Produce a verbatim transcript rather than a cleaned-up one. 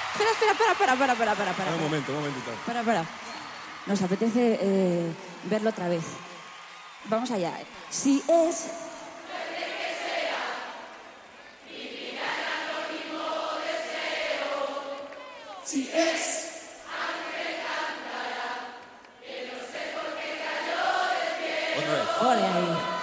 Espera, espera, espera, espera, espera, espera, espera, espera. Un momento, un momentito. Espera, espera. Nos apetece eh, verlo otra vez. Vamos allá. Si es... Si es... Otra vez. Ole ahí.